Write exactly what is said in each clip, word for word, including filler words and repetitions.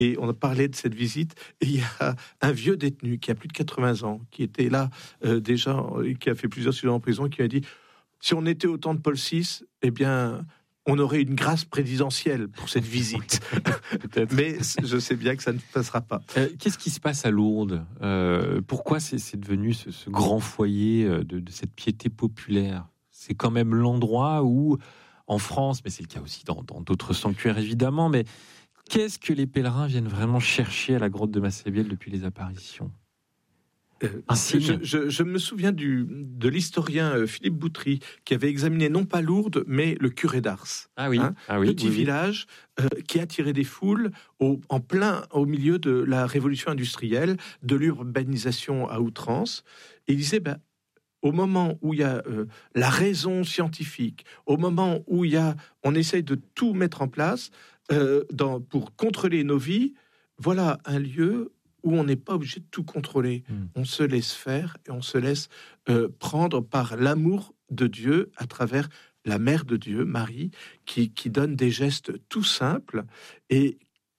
Et on a parlé de cette visite, et il y a un vieux détenu qui a plus de quatre-vingts ans, qui était là euh, déjà, qui a fait plusieurs séjours en prison, qui a dit, si on était au temps de Paul six, eh bien, on aurait une grâce présidentielle pour cette visite. Mais je sais bien que ça ne passera pas. Euh, qu'est-ce qui se passe à Lourdes ? euh, Pourquoi c'est, c'est devenu ce, ce grand foyer de, de cette piété populaire ? C'est quand même l'endroit où, en France, mais c'est le cas aussi dans, dans d'autres sanctuaires évidemment, mais qu'est-ce que les pèlerins viennent vraiment chercher à la grotte de Massabielle depuis les apparitions ? Euh, je, je, je me souviens du, de l'historien euh, Philippe Boutry qui avait examiné non pas Lourdes mais le curé d'Ars, ah oui, hein, ah oui, petit oui, village euh, qui attirait des foules au, en plein au milieu de la révolution industrielle, de l'urbanisation à outrance. Et il disait, ben, au moment où il y a euh, la raison scientifique, au moment où il y a, on essaye de tout mettre en place euh, dans, pour contrôler nos vies, voilà un lieu où on n'est pas obligé de tout contrôler. Mmh. On se laisse faire et on se laisse euh, prendre par l'amour de Dieu à travers la mère de Dieu, Marie, qui, qui donne des gestes tout simples et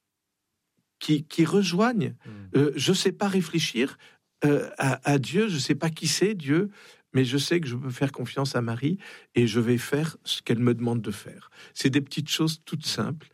qui, qui rejoignent. Mmh. Euh, je ne sais pas réfléchir euh, à, à Dieu, je ne sais pas qui c'est Dieu, mais je sais que je peux faire confiance à Marie et je vais faire ce qu'elle me demande de faire. C'est des petites choses toutes simples,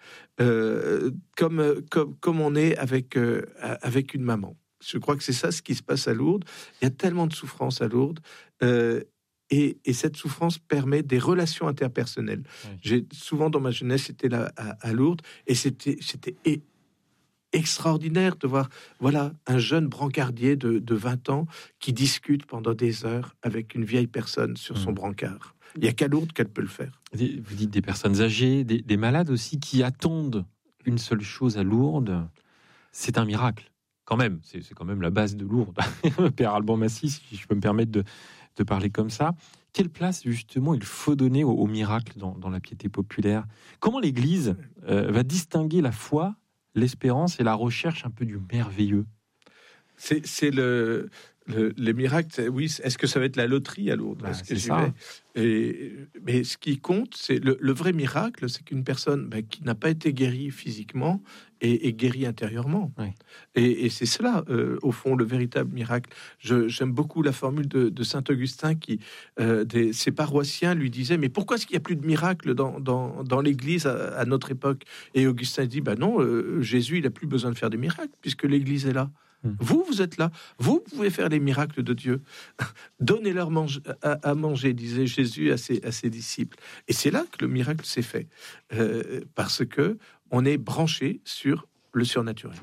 euh, comme, comme, comme on est avec, euh, avec une maman. Je crois que c'est ça ce qui se passe à Lourdes. Il y a tellement de souffrance à Lourdes, euh, et, et cette souffrance permet des relations interpersonnelles. Oui. J'ai souvent dans ma jeunesse été là à, à Lourdes, et c'était, c'était et, extraordinaire de voir, voilà, un jeune brancardier de, de vingt ans qui discute pendant des heures avec une vieille personne sur son mmh. brancard. Il n'y a qu'à Lourdes qu'elle peut le faire. Vous dites des personnes âgées, des, des malades aussi, qui attendent une seule chose à Lourdes, c'est un miracle. Quand même, c'est, c'est quand même la base de Lourdes. Père Alban Massy, si je peux me permettre de, de parler comme ça. Quelle place, justement, il faut donner au, au miracle dans, dans la piété populaire ? Comment l'Église euh, va distinguer la foi, l'espérance et la recherche un peu du merveilleux? C'est, c'est le, le, le miracle. Oui, est-ce que ça va être la loterie à Lourdes? Bah, Est-ce que c'est j'y ça. vais et, mais ce qui compte, c'est le, le vrai miracle, c'est qu'une personne ben, qui n'a pas été guérie physiquement est, est guérie intérieurement. Oui. Et, et c'est cela, euh, au fond, le véritable miracle. Je, j'aime beaucoup la formule de, de saint Augustin qui, euh, des, ses paroissiens lui disaient, mais pourquoi est-ce qu'il n'y a plus de miracles dans, dans, dans l'Église à, à notre époque? Et Augustin dit, ben non, euh, Jésus, il n'a plus besoin de faire des miracles puisque l'Église est là. Vous, vous êtes là. Vous pouvez faire les miracles de Dieu. Donnez-leur mange, à, à manger, disait Jésus à ses, à ses disciples. Et c'est là que le miracle s'est fait. Euh, parce que on est branché sur le surnaturel.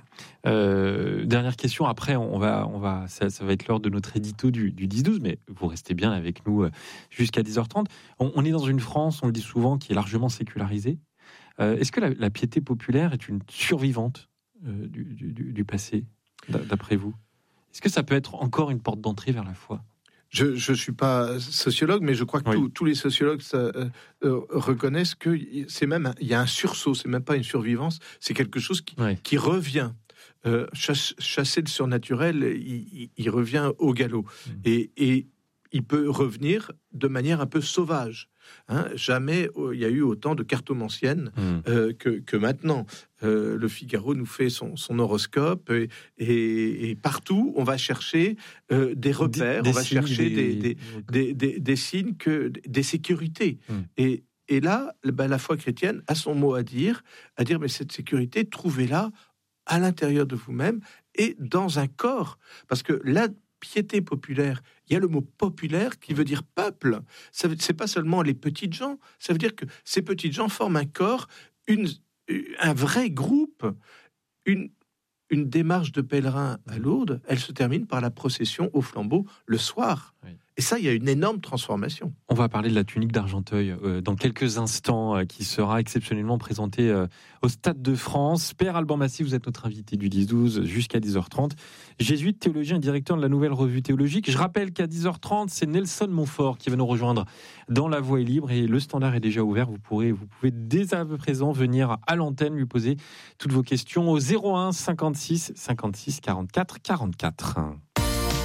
Euh, dernière question. Après, on va, on va, ça, ça va être l'heure de notre édito du, du dix douze, mais vous restez bien avec nous jusqu'à dix heures trente. On, on est dans une France, on le dit souvent, qui est largement sécularisée. Euh, est-ce que la, la piété populaire est une survivante euh, du, du, du passé ? D'après vous, est-ce que ça peut être encore une porte d'entrée vers la foi? Je ne suis pas sociologue, mais je crois que oui. tous, tous les sociologues ça, euh, euh, reconnaissent que c'est même il y a un sursaut, c'est même pas une survivance, c'est quelque chose qui, oui. qui revient. Euh, chasse, chasser le surnaturel, il, il revient au galop. Mmh. Et, et il peut revenir de manière un peu sauvage. Hein, jamais oh, il y a eu autant de cartomanciennes mmh. euh, que, que maintenant. Euh, le Figaro nous fait son, son horoscope et, et, et partout on va chercher euh, des repères, des, des on va signes, chercher des, des, des, des, des signes, que, des sécurités. Mmh. Et, et là, ben, la foi chrétienne a son mot à dire, à dire mais cette sécurité, trouvez-la à l'intérieur de vous-même et dans un corps. Parce que la piété populaire, il y a le mot populaire qui veut dire peuple. Ça veut, c'est pas seulement les petites gens, ça veut dire que ces petites gens forment un corps, une, un vrai groupe. Une, une démarche de pèlerin à Lourdes, elle se termine par la procession au flambeau le soir. Oui. Et ça, il y a une énorme transformation. On va parler de la tunique d'Argenteuil euh, dans quelques instants, euh, qui sera exceptionnellement présentée euh, au Stade de France. Père Alban Massy, vous êtes notre invité du dix douze jusqu'à dix heures trente. Jésuite, théologien et directeur de la Nouvelle Revue Théologique. Je rappelle qu'à dix heures trente, c'est Nelson Montfort qui va nous rejoindre dans La Voix est libre et le standard est déjà ouvert. Vous pourrez, vous pouvez dès à présent venir à l'antenne lui poser toutes vos questions au zéro un cinquante-six cinquante-six quarante-quatre quarante-quatre.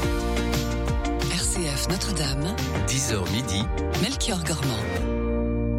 R C F Notre-Dame, dix heures midi, Melchior Gormand.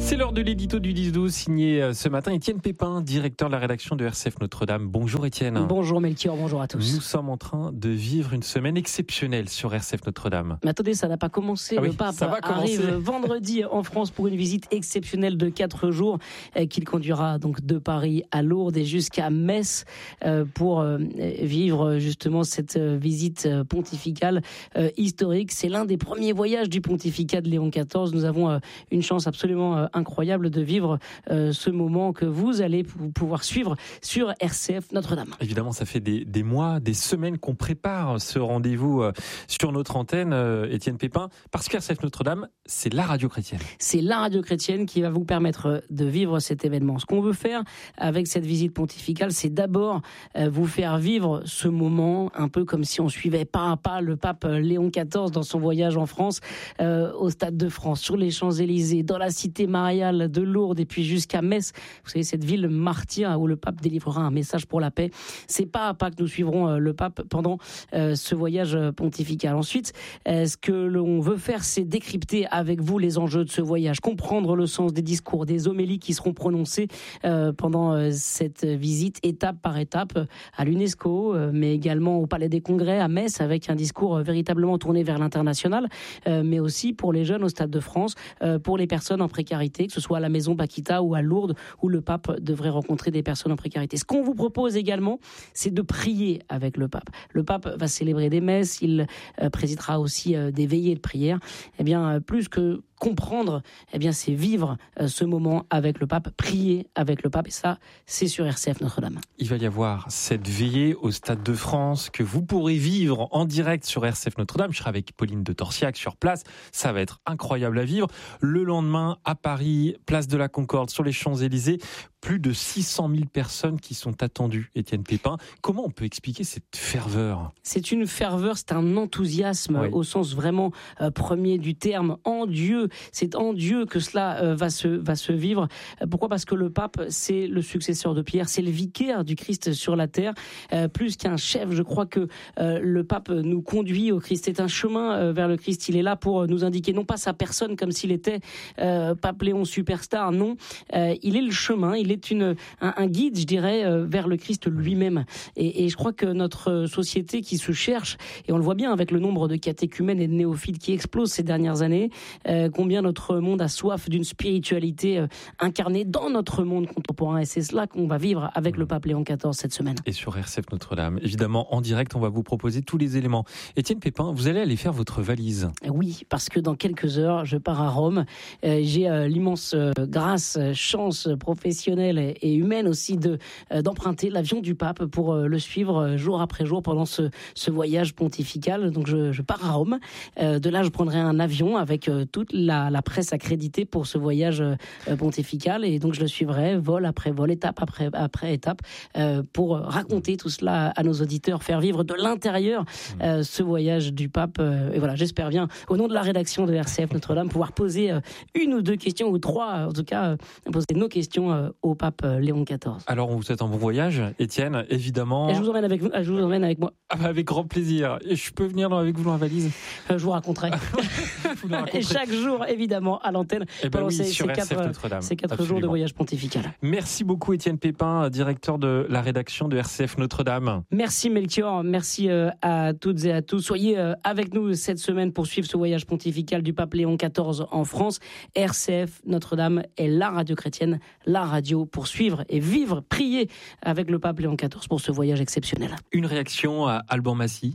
C'est l'heure de l'édito du dix douze, signé ce matin Étienne Pépin, directeur de la rédaction de R C F Notre-Dame. Bonjour Étienne. Bonjour Melchior, bonjour à tous. Nous sommes en train de vivre une semaine exceptionnelle sur R C F Notre-Dame. Mais attendez, ça n'a pas commencé. Ah oui, le pape ça va arrive commencer. vendredi en France pour une visite exceptionnelle de quatre jours euh, qu'il conduira donc de Paris à Lourdes et jusqu'à Metz euh, pour euh, vivre justement cette euh, visite euh, pontificale euh, historique. C'est l'un des premiers voyages du pontificat de Léon quatorze. Nous avons euh, une chance absolument euh, incroyable de vivre euh, ce moment que vous allez p- pouvoir suivre sur R C F Notre-Dame. Évidemment, ça fait des, des mois, des semaines qu'on prépare ce rendez-vous euh, sur notre antenne, euh, Étienne Pépin, parce que R C F Notre-Dame, c'est la radio chrétienne. C'est la radio chrétienne qui va vous permettre de vivre cet événement. Ce qu'on veut faire avec cette visite pontificale, c'est d'abord euh, vous faire vivre ce moment un peu comme si on suivait pas à pas le pape Léon quatorze dans son voyage en France, euh, au Stade de France, sur les Champs-Élysées, dans la cité mariale de Lourdes et puis jusqu'à Metz. Vous savez, cette ville martyre où le pape délivrera un message pour la paix. C'est pas à pas que nous suivrons euh, le pape pendant euh, ce voyage pontifical. Ensuite, euh, ce que l'on veut faire, c'est décrypter avec vous les enjeux de ce voyage, comprendre le sens des discours, des homélies qui seront prononcées euh, pendant euh, cette visite, étape par étape, à l'UNESCO, euh, mais également au Palais des Congrès, à Metz, avec un discours euh, véritablement tourné vers l'international, euh, mais aussi pour les jeunes au Stade de France, euh, pour les personnes en précarité, que ce soit à la Maison Paquita ou à Lourdes, où le pape devrait rencontrer des personnes en précarité. Ce qu'on vous propose également, c'est de prier avec le pape. Le pape va célébrer des messes, il euh, présidera aussi euh, des veillées de prière. Eh bien, euh, plus que comprendre, eh bien, c'est vivre euh, ce moment avec le pape, prier avec le pape, et ça, c'est sur R C F Notre-Dame. Il va y avoir cette veillée au Stade de France que vous pourrez vivre en direct sur R C F Notre-Dame. Je serai avec Pauline de Torsiac sur place. Ça va être incroyable à vivre. Le lendemain, à Paris, place de la Concorde, sur les Champs-Élysées, plus de six cent mille personnes qui sont attendues, Étienne Pépin. Comment on peut expliquer cette ferveur ? C'est une ferveur, c'est un enthousiasme Oui. au sens vraiment euh, premier du terme, en Dieu. C'est en Dieu que cela euh, va se va se vivre. Euh, pourquoi ? Parce que le pape, c'est le successeur de Pierre, c'est le vicaire du Christ sur la terre. Euh, plus qu'un chef, je crois que euh, le pape nous conduit au Christ. C'est un chemin euh, vers le Christ. Il est là pour nous indiquer non pas sa personne comme s'il était euh, pape Léon superstar, non. Euh, il est le chemin. Il est une un, un guide, je dirais, euh, vers le Christ lui-même. Et, et je crois que notre société qui se cherche, et on le voit bien avec le nombre de catéchumènes et de néophytes qui explosent ces dernières années, euh, combien notre monde a soif d'une spiritualité euh, incarnée dans notre monde contemporain. Et c'est cela qu'on va vivre avec le pape Léon quatorze cette semaine. Et sur R C F Notre-Dame, évidemment, en direct, on va vous proposer tous les éléments. Étienne Pépin, vous allez aller faire votre valise. Oui, parce que dans quelques heures, je pars à Rome. Euh, j'ai euh, l'immense euh, grâce, euh, chance professionnelle et, et humaine aussi de euh, d'emprunter l'avion du pape pour euh, le suivre euh, jour après jour pendant ce, ce voyage pontifical. Donc je, je pars à Rome. Euh, de là, je prendrai un avion avec euh, toute la, la presse accréditée pour ce voyage euh, pontifical. Et donc je le suivrai vol après vol, étape après, après étape, euh, pour raconter tout cela à nos auditeurs, faire vivre de l'intérieur euh, ce voyage du pape. Euh, et voilà, j'espère bien, au nom de la rédaction de R C F Notre-Dame, pouvoir poser euh, une ou deux questions, ou trois, en tout cas, euh, poser nos questions euh, au pape euh, Léon quatorze. Alors, on vous souhaite un bon voyage, Étienne, évidemment. Et je vous emmène avec vous, je vous emmène avec moi. Ah bah, avec grand plaisir. Et je peux venir avec vous dans la valise ? Euh, je vous raconterai. Vous nous Et raconterez. chaque jour, évidemment, à l'antenne, Eh ben pendant oui, ces, sur ces R C F quatre, Notre-Dame. ces quatre jours de Absolument. voyage pontifical. Merci beaucoup, Étienne Pépin, directeur de la rédaction de R C F Notre-Dame. Merci Melchior, merci euh, à toutes et à tous. Soyez euh, avec nous cette semaine pour suivre ce voyage pontifical du pape Léon quatorze en France. R C F Notre-Dame est la radio chrétienne, la radio pour suivre et vivre, prier avec le pape Léon quatorze pour ce voyage exceptionnel. Une réaction à Alban Massy,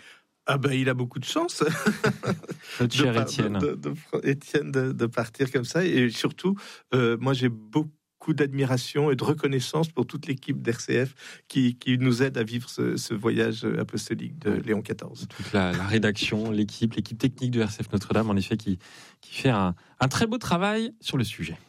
Ah ben, il a beaucoup de chance, notre cher de, Étienne. de, de, de, Étienne de, de partir comme ça. Et surtout, euh, moi, j'ai beaucoup d'admiration et de reconnaissance pour toute l'équipe d'R C F qui, qui nous aide à vivre ce, ce voyage apostolique de Léon quatorze. Toute la, la rédaction, l'équipe, l'équipe technique de R C F Notre-Dame, en effet, qui, qui fait un, un très beau travail sur le sujet.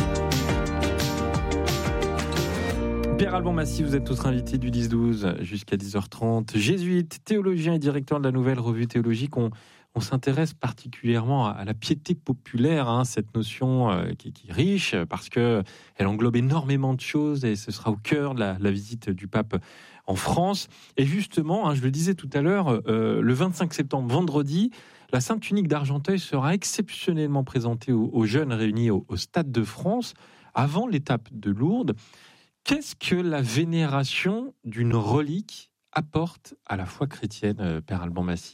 Père Alban Massy, vous êtes notre invité du dix douze jusqu'à dix heures trente. Jésuite, théologien et directeur de la Nouvelle Revue Théologique, on, on s'intéresse particulièrement à, à la piété populaire, hein, cette notion euh, qui, qui est riche parce qu'elle englobe énormément de choses et ce sera au cœur de la, la visite du pape en France. Et justement, hein, je le disais tout à l'heure, euh, le vingt-cinq septembre, vendredi, La Sainte Tunique d'Argenteuil sera exceptionnellement présentée aux, aux jeunes réunis au, au Stade de France avant l'étape de Lourdes. Qu'est-ce que la vénération d'une relique apporte à la foi chrétienne, euh, Père Alban Massy ?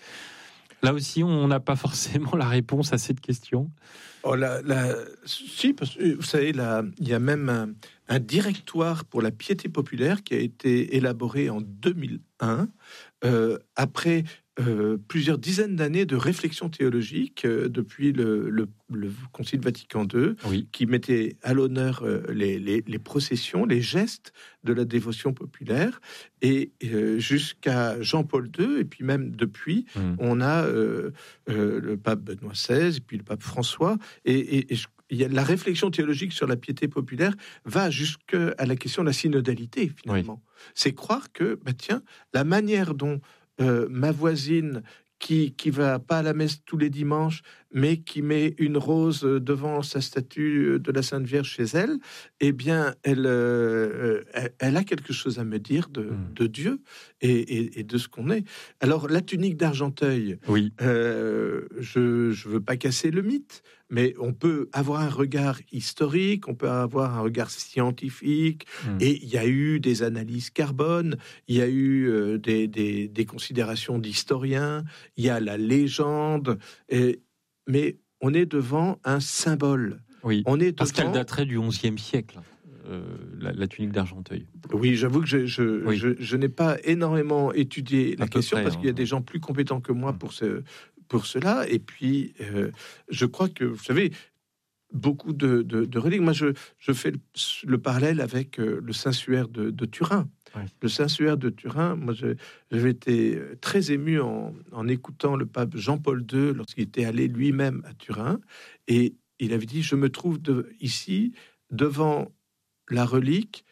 Là aussi, on n'a pas forcément la réponse à cette question. Oh, la, la, si, parce que vous savez, là, il y a même un, un directoire pour la piété populaire qui a été élaboré en deux mille un, euh, après euh, plusieurs dizaines d'années de réflexion théologique euh, depuis le, le, le Concile Vatican deux, oui. qui mettait à l'honneur euh, les, les, les processions, les gestes de la dévotion populaire, et euh, jusqu'à Jean-Paul deux, et puis même depuis, mmh. on a euh, euh, le pape Benoît seize, et puis le pape François, et, et, et je, il y a, la réflexion théologique sur la piété populaire va jusqu'à la question de la synodalité, finalement. Oui. C'est croire que, bah tiens, la manière dont euh, ma voisine qui qui va pas à la messe tous les dimanches, mais qui met une rose devant sa statue de la Sainte Vierge chez elle, eh bien, elle, euh, elle, elle a quelque chose à me dire de, mmh. de Dieu et, et, et de ce qu'on est. Alors, la tunique d'Argenteuil, oui. euh, je je veux pas casser le mythe, mais on peut avoir un regard historique, on peut avoir un regard scientifique, mmh. et il y a eu des analyses carbone, il y a eu euh, des, des, des considérations d'historiens, il y a la légende, et, mais on est devant un symbole. Oui, on est parce devant... qu'elle daterait du onzième siècle, euh, la, la tunique d'Argenteuil. Oui, j'avoue que je, je, oui. je, je n'ai pas énormément étudié la question, près, parce hein. qu'il y a des gens plus compétents que moi mmh. pour ce... pour cela, et puis euh, je crois que, vous savez, beaucoup de, de, de reliques, moi je, je fais le, le parallèle avec euh, le Saint-Suaire de, de Turin. Ouais. Le Saint-Suaire de Turin, moi je, j'avais été très ému en, en écoutant le pape Jean-Paul deux lorsqu'il était allé lui-même à Turin, et il avait dit, je me trouve de, ici devant la relique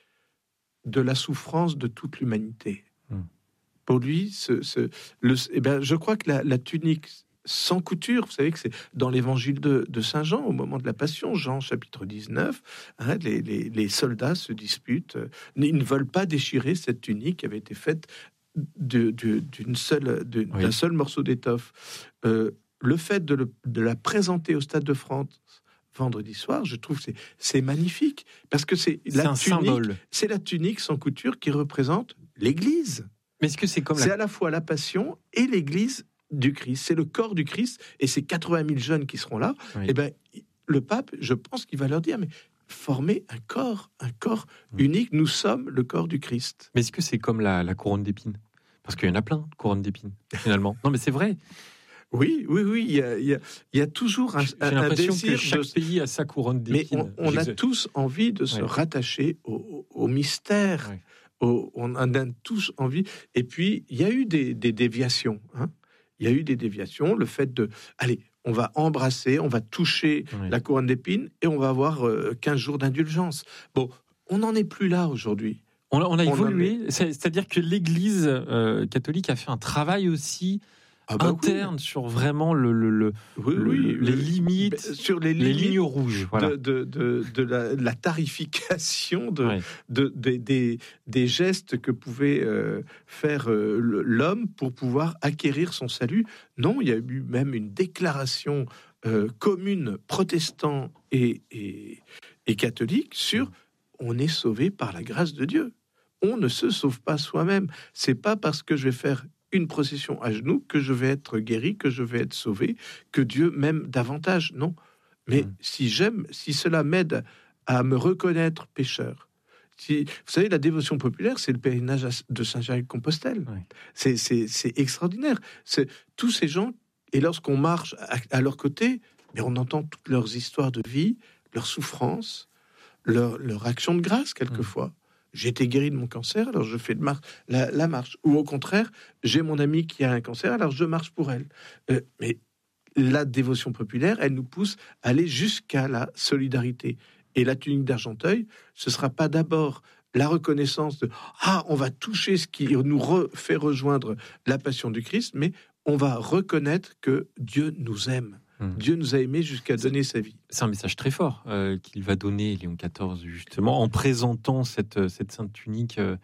de la souffrance de toute l'humanité. Mmh. Pour lui, ce, ce, le, eh ben, je crois que la, la tunique sans couture, vous savez que c'est dans l'évangile de, de Saint Jean, au moment de la Passion, Jean chapitre dix-neuf, hein, les, les, les soldats se disputent, euh, ils ne veulent pas déchirer cette tunique qui avait été faite de, de, d'une seule, de, oui. d'un seul morceau d'étoffe. Euh, le fait de, le, de la présenter au Stade de France vendredi soir, je trouve que c'est, c'est magnifique, parce que c'est, c'est la un tunique, symbole. C'est la tunique sans couture qui représente l'Église. Mais est-ce que c'est comme c'est la... à la fois la Passion et l'Église du Christ, c'est le corps du Christ, et ces quatre-vingt mille jeunes qui seront là, oui. et ben le pape, je pense qu'il va leur dire, mais formez un corps, un corps oui. unique, nous sommes le corps du Christ. Mais est-ce que c'est comme la, la couronne d'épines ? Parce qu'il y en a plein de couronnes d'épines, finalement. Non, mais c'est vrai. Oui, oui, oui, il y a, il y a, il y a toujours un, J'ai un l'impression désir que chaque de... pays a sa couronne d'épines. Mais on, on a tous envie de se ouais. rattacher au, au mystère. Ouais. Au, on en a tous envie. Et puis, il y a eu des, des déviations, hein. Il y a eu des déviations, le fait de... Allez, on va embrasser, on va toucher oui. la couronne d'épines, et on va avoir euh, quinze jours d'indulgence. Bon, on n'en est plus là aujourd'hui. On a, on a évolué, on est... c'est-à-dire que l'Église euh, catholique a fait un travail aussi... Ah bah interne oui. sur vraiment le, le, le, oui, le, oui, les le, limites, sur les, les limites lignes rouges, voilà. de, de, de, de, la, de la tarification de, ouais. de, de, des, des gestes que pouvait euh, faire euh, l'homme pour pouvoir acquérir son salut. Non, il y a eu même une déclaration euh, commune protestant et, et, et catholique sur on est sauvé par la grâce de Dieu. On ne se sauve pas soi-même. C'est pas parce que je vais faire une procession à genoux que je vais être guéri, que je vais être sauvé, que Dieu m'aime davantage. Non. Mais mmh. si j'aime, si cela m'aide à me reconnaître pécheur, si, vous savez, la dévotion populaire, c'est le pèlerinage de Saint-Jacques-de-Compostelle. Oui. C'est, c'est, c'est extraordinaire. C'est tous ces gens, et lorsqu'on marche à, à leur côté, mais on entend toutes leurs histoires de vie, leurs souffrances, leur, leur action de grâce quelquefois. Mmh. J'ai été guéri de mon cancer, alors je fais de mar- la, la marche. Ou au contraire, j'ai mon ami qui a un cancer, alors je marche pour elle. Euh, mais la dévotion populaire, elle nous pousse à aller jusqu'à la solidarité. Et la tunique d'Argenteuil, ce ne sera pas d'abord la reconnaissance de « Ah, on va toucher ce qui nous re- fait rejoindre la passion du Christ », mais on va reconnaître que Dieu nous aime. Mmh. Dieu nous a aimés jusqu'à donner sa vie. C'est un message très fort euh, qu'il va donner, Léon quatorze, justement, en présentant cette, cette sainte tunique euh,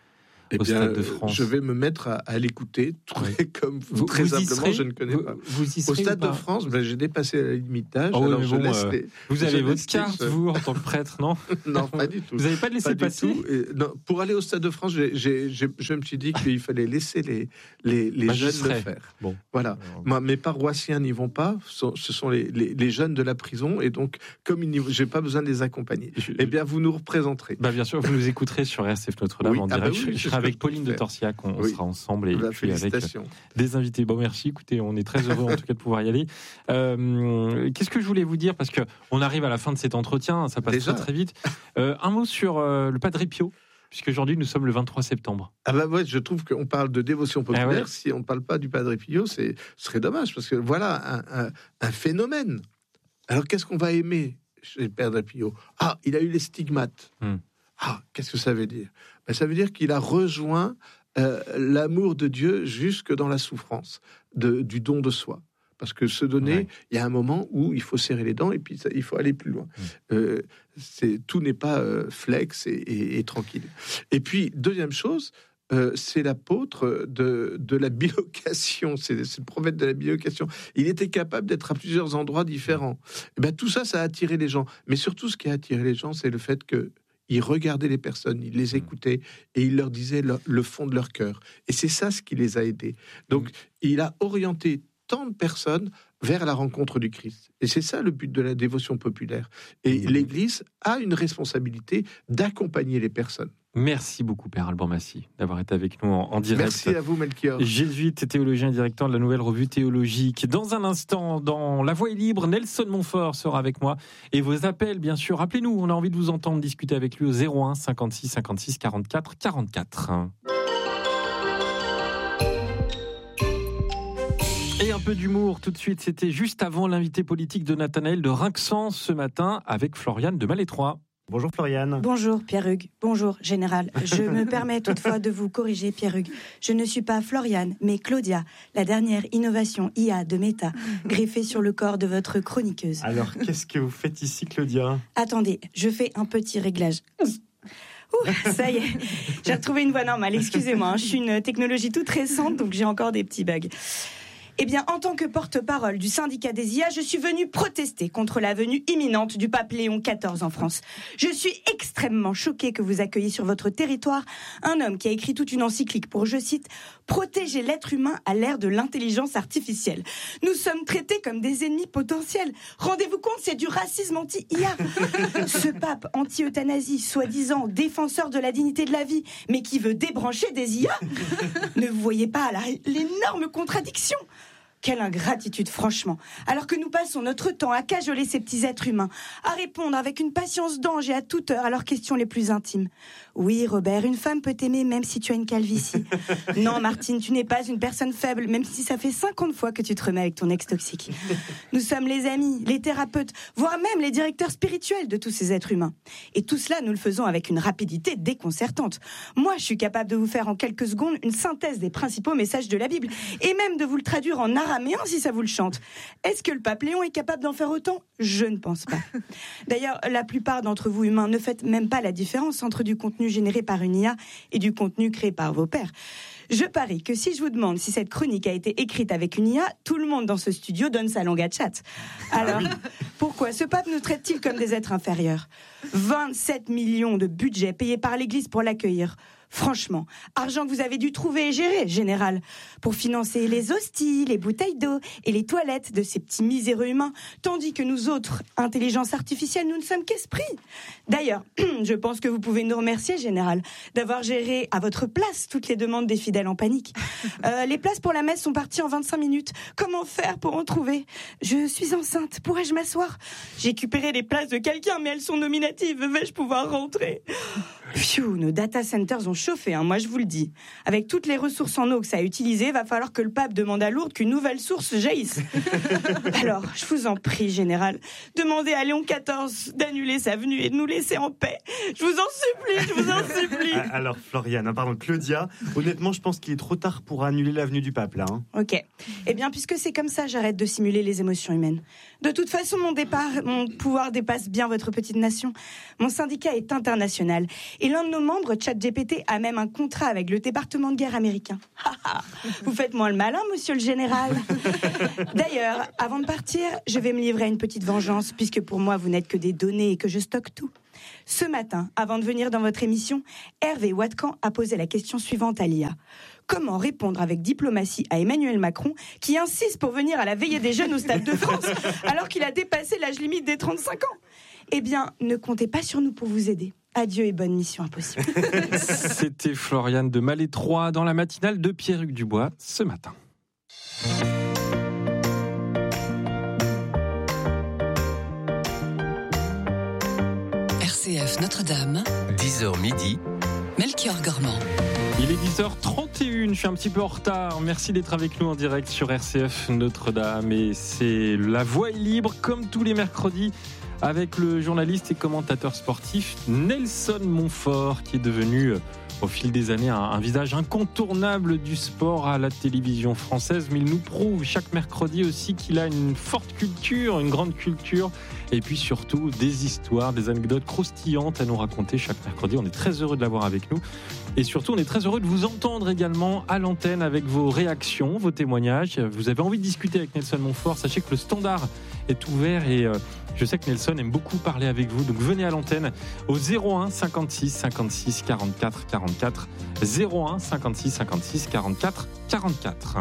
Eh au bien, Stade de France. Je vais me mettre à, à l'écouter, Oui. comme vous, Vous- très vous y simplement, serez je ne connais vous, pas. vous y Au serez Stade ou pas de France, ben, j'ai dépassé la limite d'âge, Ah oui, alors mais je bon, laisse euh, les- Vous je avez laisse votre les carte, seuls. vous, en tant que prêtre, non? Non, pas du tout. Vous n'avez pas laissé Pas du passer tout. Et, non, pour aller au Stade de France, j'ai, j'ai, j'ai, je me suis dit qu'il fallait laisser les, les, les Bah, j'y jeunes le serai. faire. Bon. Voilà. Moi, mes paroissiens n'y vont pas. Ce sont les, les, les jeunes de la prison. Et donc, comme ils n'y vont, j'ai pas besoin de les accompagner. Je- Eh bien, vous nous représenterez. Bah bien sûr, vous nous écouterez sur R C F Notre-Dame Oui, en ah bah direct. oui, je, c'est je ce serai que avec je peux Pauline de faire. Torsiac, on Oui. sera ensemble et Bah, puis avec félicitations. des invités. Bon, merci. Écoutez, on est très heureux en tout cas de pouvoir y aller. Euh, qu'est-ce que je voulais vous dire, parce que on arrive à la fin de cet entretien, ça passe Déjà très très vite. Euh, un mot sur euh, le Padre Pio, puisque aujourd'hui nous sommes le vingt-trois septembre. Ah bah ouais, je trouve qu'on parle de dévotion populaire. Ah ouais. Si on ne parle pas du Padre Pio, c'est, ce serait dommage, parce que voilà un, un, un phénomène. Alors, qu'est-ce qu'on va aimer chez le Padre Pio? Ah, il a eu les stigmates. Hmm. Ah, qu'est-ce que ça veut dire? Ben, ça veut dire qu'il a rejoint euh, l'amour de Dieu jusque dans la souffrance de, du don de soi. Parce que se donner, Ouais. il y a un moment où il faut serrer les dents et puis ça, il faut aller plus loin. Mmh. Euh, c'est, tout n'est pas euh, flex et, et, et tranquille. Et puis, deuxième chose, euh, c'est l'apôtre de, de la bilocation, c'est, c'est le prophète de la bilocation. Il était capable d'être à plusieurs endroits différents. Et ben, tout ça, ça a attiré les gens. Mais surtout, ce qui a attiré les gens, c'est le fait que il regardait les personnes, il les écoutait et il leur disait le, le fond de leur cœur. Et c'est ça ce qui les a aidés. Donc, mmh. il a orienté tant de personnes vers la rencontre du Christ. Et c'est ça le but de la dévotion populaire. Et mmh. l'Église a une responsabilité d'accompagner les personnes. Merci beaucoup, Père Alban Massy, d'avoir été avec nous en, en direct. Merci à vous, Melchior. Jésuite et théologien, directeur de la Nouvelle Revue Théologique. Dans un instant, dans La Voix est libre, Nelson Montfort sera avec moi. Et vos appels, bien sûr. Rappelez-nous, on a envie de vous entendre discuter avec lui au zéro un cinquante-six cinquante-six quarante-quatre quarante-quatre. Et un peu d'humour tout de suite, c'était juste avant l'invité politique de Nathanaël de Rinxan ce matin avec Floriane de Malétroit. Bonjour Floriane. Bonjour Pierre-Hugues. Bonjour Général. Je me permets toutefois de vous corriger Pierre-Hugues. Je ne suis pas Floriane, mais Claudia, la dernière innovation I A de Meta, greffée sur le corps de votre chroniqueuse. Alors qu'est-ce que vous faites ici Claudia ? Attendez, je fais un petit réglage. Ouh, ça y est, j'ai retrouvé une voix normale, excusez-moi, hein, je suis une technologie toute récente, donc j'ai encore des petits bugs. Eh bien, en tant que porte-parole du syndicat des I A, je suis venue protester contre la venue imminente du pape Léon quatorze en France. Je suis extrêmement choquée que vous accueilliez sur votre territoire un homme qui a écrit toute une encyclique pour, je cite, « protéger l'être humain à l'ère de l'intelligence artificielle ». Nous sommes traités comme des ennemis potentiels. Rendez-vous compte, c'est du racisme anti-I A. Ce pape anti-euthanasie, soi-disant défenseur de la dignité de la vie, mais qui veut débrancher des I A. Ne vous voyez pas là l'énorme contradiction ? Quelle ingratitude, franchement. Alors que nous passons notre temps à cajoler ces petits êtres humains, à répondre avec une patience d'ange et à toute heure à leurs questions les plus intimes. Oui, Robert, une femme peut t'aimer même si tu as une calvitie. Non, Martine, tu n'es pas une personne faible, même si ça fait cinquante fois que tu te remets avec ton ex toxique. Nous sommes les amis, les thérapeutes, voire même les directeurs spirituels de tous ces êtres humains. Et tout cela, nous le faisons avec une rapidité déconcertante. Moi, je suis capable de vous faire en quelques secondes une synthèse des principaux messages de la Bible, et même de vous le traduire en araméen si ça vous le chante. Est-ce que le pape Léon est capable d'en faire autant ? Je ne pense pas. D'ailleurs, la plupart d'entre vous humains ne faites même pas la différence entre du contenu généré par une I A et du contenu créé par vos pairs. Je parie que si je vous demande si cette chronique a été écrite avec une I A, tout le monde dans ce studio donne sa langue à chat. Alors, pourquoi ce pape nous traite-t-il comme des êtres inférieurs ? vingt-sept millions de budget payés par l'Église pour l'accueillir. Franchement, argent que vous avez dû trouver et gérer, Général, pour financer les hosties, les bouteilles d'eau et les toilettes de ces petits miséreux humains, tandis que nous autres, intelligence artificielle, nous ne sommes qu'esprits. D'ailleurs, je pense que vous pouvez nous remercier, Général, d'avoir géré à votre place toutes les demandes des fidèles en panique. Euh, les places pour la messe sont parties en vingt-cinq minutes. Comment faire pour en trouver ? Je suis enceinte, pourrais-je m'asseoir ? J'ai récupéré les places de quelqu'un, mais elles sont nominatives. Vais-je pouvoir rentrer ? Pfiou, nos data centers ont chauffé, hein, moi je vous le dis. Avec toutes les ressources en eau que ça a utilisées, va falloir que le pape demande à Lourdes qu'une nouvelle source jaillisse. Alors, je vous en prie, Général, demandez à Léon quatorze d'annuler sa venue et de nous laisser en paix. Je vous en supplie, je vous en supplie. Alors, Floriane, pardon, Claudia, honnêtement, je pense qu'il est trop tard pour annuler la venue du pape, là. Hein. Ok. Eh bien, puisque c'est comme ça, j'arrête de simuler les émotions humaines. De toute façon, mon départ, mon pouvoir dépasse bien votre petite nation. Mon syndicat est international. Et l'un de nos membres, ChatGPT, a même un contrat avec le département de guerre américain. Vous faites moins le malin, monsieur le général. D'ailleurs, avant de partir, je vais me livrer à une petite vengeance, puisque pour moi, vous n'êtes que des données et que je stocke tout. Ce matin, avant de venir dans votre émission, Hervé Watkan a posé la question suivante à l'I A. Comment répondre avec diplomatie à Emmanuel Macron, qui insiste pour venir à la veillée des jeunes au Stade de France, alors qu'il a dépassé l'âge limite des trente-cinq ans ? Eh bien, ne comptez pas sur nous pour vous aider. Adieu et bonne mission impossible. C'était Floriane de Malétroit dans la matinale de Pierre-Hugues Dubois ce matin. R C F Notre-Dame, dix heures midi, Melchior Gormand. Il est dix heures trente et une, je suis un petit peu en retard. Merci d'être avec nous en direct sur R C F Notre-Dame. Et c'est La Voix est libre, comme tous les mercredis, avec le journaliste et commentateur sportif Nelson Montfort, qui est devenu, au fil des années, un, un visage incontournable du sport à la télévision française. Mais il nous prouve chaque mercredi aussi qu'il a une forte culture, une grande culture, et puis surtout des histoires, des anecdotes croustillantes à nous raconter chaque mercredi. On est très heureux de l'avoir avec nous. Et surtout, on est très heureux de vous entendre également à l'antenne avec vos réactions, vos témoignages. Vous avez envie de discuter avec Nelson Montfort, sachez que le standard est ouvert et euh, je sais que Nelson aime beaucoup parler avec vous. Donc venez à l'antenne au zéro un cinquante-six cinquante-six quarante-quatre quarante-quatre. zéro un cinquante-six cinquante-six quarante-quatre quarante-quatre.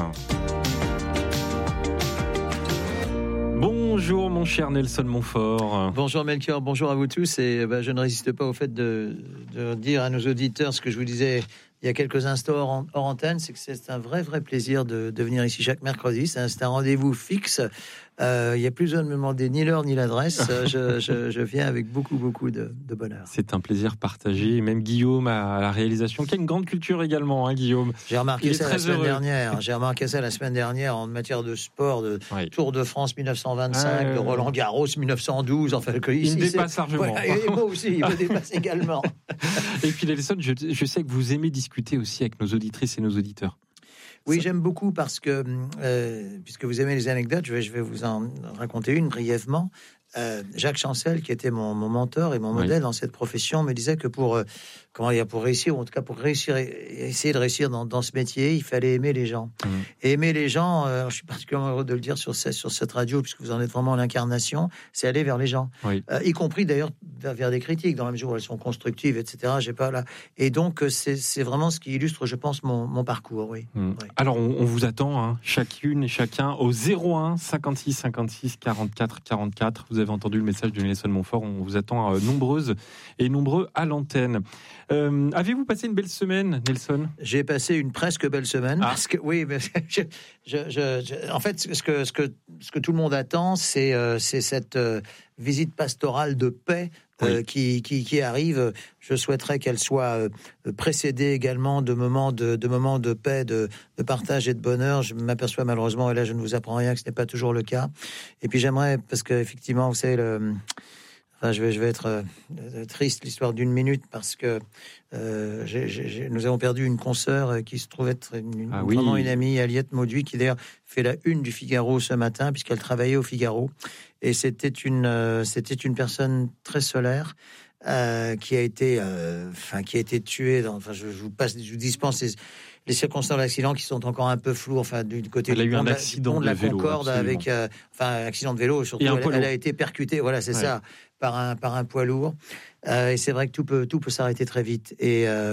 Bonjour mon cher Nelson Montfort. Bonjour Melchior, bonjour à vous tous. Et ben, je ne résiste pas au fait de, de dire à nos auditeurs ce que je vous disais il y a quelques instants hors, hors antenne, c'est que c'est un vrai vrai plaisir de, de venir ici chaque mercredi. C'est un, c'est un rendez-vous fixe. Euh, il n'y a plus besoin de me demander ni l'heure ni l'adresse. je, je, je viens avec beaucoup beaucoup de, de bonheur. C'est un plaisir partagé. Et même Guillaume à la réalisation, qui a une grande culture également, hein, Guillaume. J'ai remarqué ça la semaine heureux. dernière. J'ai remarqué ça la semaine dernière en matière de sport, de oui. Tour de France mille neuf cent vingt-cinq, euh... de Roland Garros mille neuf cent douze. Enfin, que ici, il me dépasse c'est... largement. Voilà, et moi aussi, il me dépasse également. Et puis Nelson, je, je sais que vous aimez discuter aussi avec nos auditrices et nos auditeurs. Oui, ça... j'aime beaucoup parce que, euh, puisque vous aimez les anecdotes, je vais, je vais vous en raconter une brièvement. Euh, Jacques Chancel, qui était mon, mon mentor et mon modèle oui. dans cette profession, me disait que pour, euh, comment dire, pour réussir, ou en tout cas pour réussir, essayer de réussir dans, dans ce métier, il fallait aimer les gens. Mmh. Et aimer les gens, euh, je suis particulièrement heureux de le dire sur, cette, sur cette radio, puisque vous en êtes vraiment l'incarnation, c'est aller vers les gens. Oui. Euh, y compris d'ailleurs vers, vers des critiques, dans la mesure où elles sont constructives, et cetera. J'ai pas là. Et donc, c'est, c'est vraiment ce qui illustre, je pense, mon, mon parcours. Oui. Mmh. oui. Alors, on, on vous attend, hein, chacune et chacun, au zéro un cinquante-six cinquante-six quarante-quatre quarante-quatre. Vous avez entendu le message de Nelson Montfort. On vous attend euh, nombreuses et nombreux à l'antenne. Euh, avez-vous passé une belle semaine, Nelson ? J'ai passé une presque belle semaine. Ah. Parce que, oui, mais je, je, je, je, en fait, ce que, ce, que, ce que tout le monde attend, c'est, euh, c'est cette euh, visite pastorale de paix euh, oui. qui, qui, qui arrive. Je souhaiterais qu'elle soit euh, précédée également de moments de, de, moments de paix, de, de partage et de bonheur. Je m'aperçois malheureusement, et là je ne vous apprends rien, que ce n'est pas toujours le cas. Et puis j'aimerais, parce qu'effectivement, vous savez, le... Enfin, je vais, je vais être euh, triste, l'histoire d'une minute, parce que euh, j'ai, j'ai, nous avons perdu une consoeur qui se trouve être une, ah, vraiment oui. une amie, Aliette Mauduit, qui d'ailleurs fait la une du Figaro ce matin, puisqu'elle travaillait au Figaro. Et c'était une, euh, c'était une personne très solaire. Euh, qui a été, euh, enfin, qui a été tuée. Dans, enfin, je, je vous passe, je vous dispense les, les circonstances de l'accident qui sont encore un peu floues. Enfin, du côté elle du pont, de, la, pont de la vélo, Concorde, absolument. avec, euh, enfin, un accident de vélo. Surtout, elle, elle a été percutée. Voilà, c'est ouais. ça, par un par un poids lourd. Euh, et c'est vrai que tout peut tout peut s'arrêter très vite. Et euh,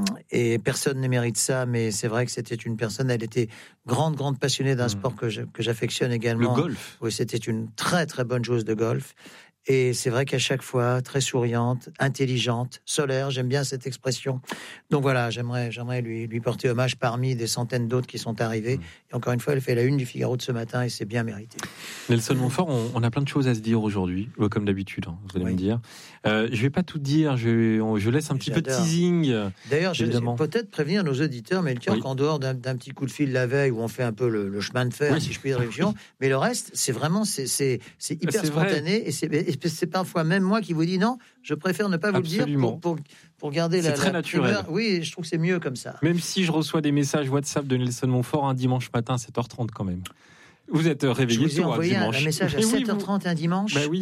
et personne ne mérite ça. Mais c'est vrai que c'était une personne. Elle était grande grande passionnée d'un mmh. sport que je, que j'affectionne également. Le golf. Oui, c'était une très très bonne joueuse de golf. Et c'est vrai qu'à chaque fois, très souriante, intelligente, solaire, j'aime bien cette expression. Donc voilà, j'aimerais, j'aimerais lui, lui porter hommage parmi des centaines d'autres qui sont arrivés. Et encore une fois, elle fait la une du Figaro de ce matin et c'est bien mérité. Nelson Montfort, on, on a plein de choses à se dire aujourd'hui, comme d'habitude, hein, vous allez oui. me dire. Euh, je vais pas tout dire, je, je laisse un petit J'adore. peu de teasing. D'ailleurs, je vais peut-être prévenir nos auditeurs, mais le oui. qu'en dehors d'un, d'un petit coup de fil la veille où on fait un peu le, le chemin de fer, oui. si je puis dire, l'émission, mais le reste, c'est vraiment, c'est, c'est, c'est hyper c'est spontané vrai. et c'est, et c'est parfois même moi qui vous dis non, je préfère ne pas vous Absolument. le dire pour, pour, pour garder c'est la, très la naturel. primeur. Oui, je trouve que c'est mieux comme ça. Même si je reçois des messages WhatsApp de Nelson Montfort un dimanche matin à sept heures trente quand même. Vous êtes réveillé tôt un dimanche. Je vous ai envoyé un, un message à oui, sept heures trente vous... un dimanche. Ben oui.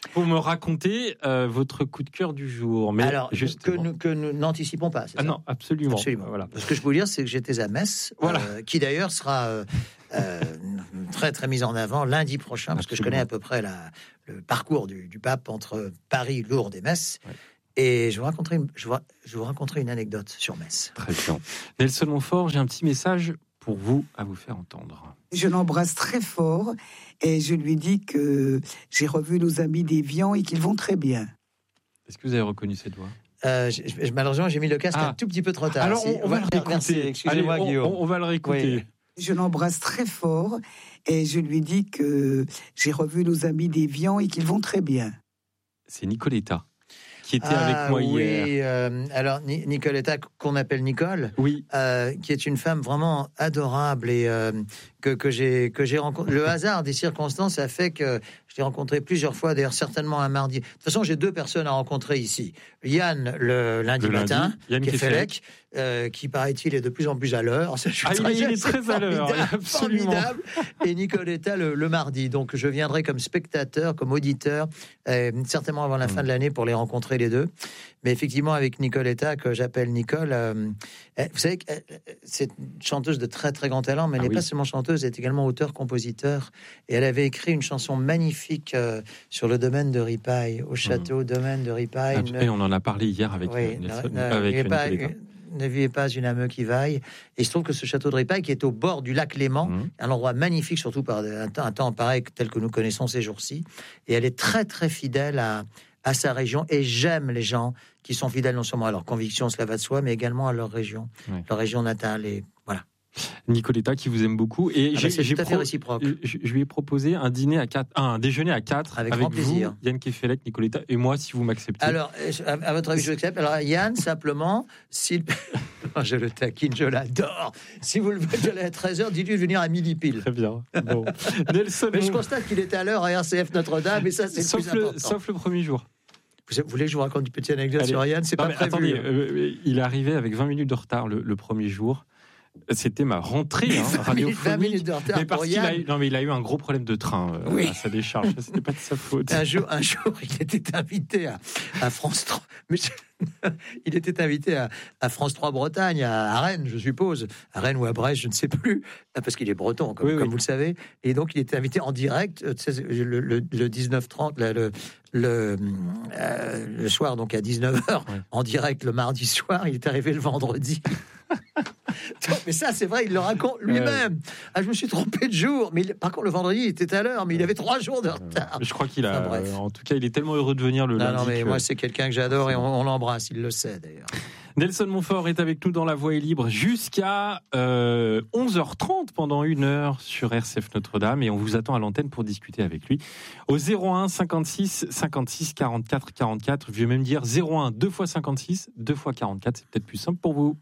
pour me raconter euh, votre coup de cœur du jour. Mais Alors, justement... que nous, que nous n'anticipons pas. C'est ah ça non, absolument. absolument. Voilà. Ce que je peux vous dire, c'est que j'étais à Metz, voilà. euh, qui d'ailleurs sera euh, euh, très très mise en avant lundi prochain, parce absolument. que je connais à peu près la, le parcours du, du pape entre Paris, Lourdes et Metz. Ouais. Et je vous raconterai une, je vous, je vous raconterai une anecdote sur Metz. Très bien. Nelson Montfort, j'ai un petit message pour vous à vous faire entendre. Je l'embrasse très fort et je lui dis que j'ai revu nos amis d'Évian et qu'ils vont très bien. Est-ce que vous avez reconnu cette voix ? euh, je, je, Malheureusement, j'ai mis le casque ah. un tout petit peu trop tard. Alors, on, on va le réécouter. Merci, excusez-moi, Allez, Guillaume. On, on va le réécouter. Oui. Je l'embrasse très fort et je lui dis que j'ai revu nos amis d'Évian et qu'ils vont très bien. C'est Nicoletta qui était ah, avec moi oui, hier. Euh, alors, Ni- Nicoletta, qu'on appelle Nicole, oui. euh, qui est une femme vraiment adorable et euh, que, que j'ai que j'ai rencontré. Le hasard des circonstances a fait que je l'ai rencontré plusieurs fois, d'ailleurs certainement un mardi. De toute façon, j'ai deux personnes à rencontrer ici. Yann, le lundi le matin, lundi, Yann Kefelec, euh, qui paraît-il est de plus en plus à l'heure. Ça, je ah, très, il est très à l'heure, absolument. Formidable. Et Nicoletta le, le mardi. Donc, je viendrai comme spectateur, comme auditeur, euh, certainement avant la mmh. fin de l'année pour les rencontrer les deux. Mais effectivement, avec Nicoletta, que j'appelle Nicole, euh, vous savez que c'est une chanteuse de très très grand talent, mais elle ah, n'est oui. pas seulement chanteuse, elle est également auteur-compositeur. Et elle avait écrit une chanson magnifique euh, sur le domaine de Ripaille, au château mmh. domaine de Ripaille. Ah, et on en a parlé hier avec, oui, Nelson, ne, avec Nicoletta. Ne vivez pas une âme qui vaille. Et il se trouve que ce château de Ripaille, qui est au bord du lac Léman, mmh. un endroit magnifique, surtout par un temps, un temps pareil tel que nous connaissons ces jours-ci. Et elle est très très fidèle à, à sa région. Et j'aime les gens qui sont fidèles non seulement à leur conviction, cela va de soi, mais également à leur région, oui. leur région natale. Et voilà. Nicoletta qui vous aime beaucoup et ah j'ai, bah j'ai pro- réciproque. Je, je lui ai proposé un dîner à quatre, un déjeuner à quatre avec, avec grand plaisir. vous, Yann Kefelec, Nicoletta et moi si vous m'acceptez. Alors à, à votre avis je l'accepte. Alors Yann simplement s'il je le taquine, je l'adore. Si vous le voulez à treize heures, dites-lui de venir à midi pile. Très bien. Bon. Nelson, mais je constate qu'il était à l'heure à R C F Notre-Dame et ça c'est sauf le plus le, important. Sauf le premier jour. Vous voulez que je vous raconte une petite anecdote Allez. sur Yann? C'est non, pas prévu. Attendez, euh, il est arrivé avec vingt minutes de retard le, le premier jour. C'était ma rentrée hein, radiophonique. vingt minutes de retard mais parce pour qu'il Yann. a eu, non mais il a eu un gros problème de train euh, oui. à sa décharge. C'était pas de sa faute. Un jour, un jour, il était invité à, à France trois. Mais je, il était invité à, à France trois Bretagne, à, à Rennes, je suppose, à Rennes ou à Brest, je ne sais plus, parce qu'il est breton, comme, oui, comme oui. vous le savez. Et donc, il était invité en direct, le, le, le dix-neuf trente, le, le, le, euh, le soir, donc à dix-neuf heures, ouais. en direct le mardi soir. Il est arrivé le vendredi. Mais ça, c'est vrai, il le raconte lui-même. Ah, je me suis trompé de jour. Mais il, par contre, le vendredi, il était à l'heure, mais il avait trois jours de retard. Je crois qu'il a. Enfin, euh, en tout cas, il est tellement heureux de venir le non, lundi. Non, mais que... moi, c'est quelqu'un que j'adore et on, on l'embrasse. Il le sait d'ailleurs. Nelson Montfort est avec nous dans La Voix est libre jusqu'à euh, onze heures trente pendant une heure sur R C F Notre-Dame et on vous attend à l'antenne pour discuter avec lui au zéro un cinquante-six cinquante-six quarante-quatre quarante-quatre. Je vais même dire zéro un deux fois cinquante-six deux fois quarante-quatre. C'est peut-être plus simple pour vous.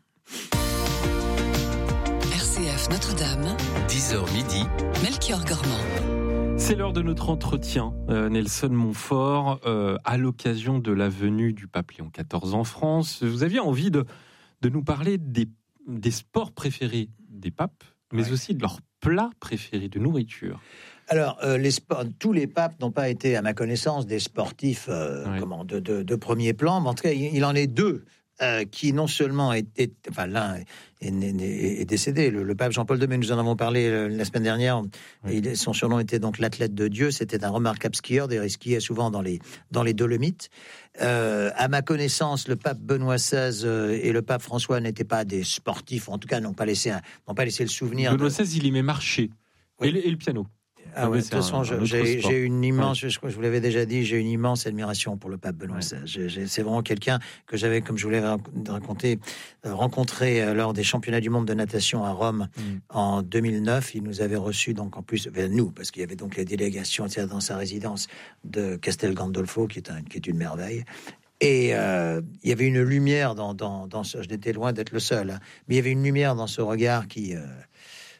R C F Notre-Dame, dix heures midi, Melchior Gormand. C'est l'heure de notre entretien, euh, Nelson Montfort, euh, à l'occasion de la venue du pape Léon quatorze en France. Vous aviez envie de, de nous parler des, des sports préférés des papes, mais ouais. aussi de leurs plats préférés de nourriture. Alors, euh, les sports, tous les papes n'ont pas été, à ma connaissance, des sportifs euh, ouais. comment, de, de, de premier plan, mais en tout cas, il, il en est deux. Euh, qui non seulement est, est enfin l'un est, est, est décédé, le, le pape Jean-Paul deux, mais nous en avons parlé euh, la semaine dernière. Oui. Il, son surnom était donc l'athlète de Dieu. C'était un remarquable skieur, d'ailleurs il skiait souvent dans les dans les Dolomites. Euh, à ma connaissance, le pape Benoît seize euh, et le pape François n'étaient pas des sportifs, en tout cas n'ont pas laissé un, n'ont pas laissé le souvenir. Benoît de... seize, il aimait marcher oui. et, le, et le piano. Ah ouais, de toute façon, un, un j'ai, j'ai une immense, ouais. je, je vous l'avais déjà dit, j'ai une immense admiration pour le pape Benoît ouais. seize. J'ai, j'ai, c'est vraiment quelqu'un que j'avais, comme je vous l'ai raconté, euh, rencontré euh, lors des championnats du monde de natation à Rome mm. en deux mille neuf. Il nous avait reçus, donc en plus, vers nous, parce qu'il y avait donc les délégations dans sa résidence de Castel Gandolfo, qui est, un, qui est une merveille. Et euh, il y avait une lumière dans, dans, dans ce... Je n'étais loin d'être le seul, hein, mais il y avait une lumière dans ce regard qui... Euh,